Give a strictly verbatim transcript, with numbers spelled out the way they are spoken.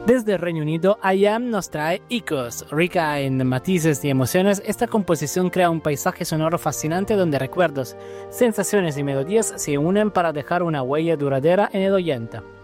Desde el Reino Unido, I Am nos trae Icos. Rica en matices y emociones, esta composición crea un paisaje sonoro fascinante donde recuerdos, sensaciones y melodías se unen para dejar una huella duradera en el oyente.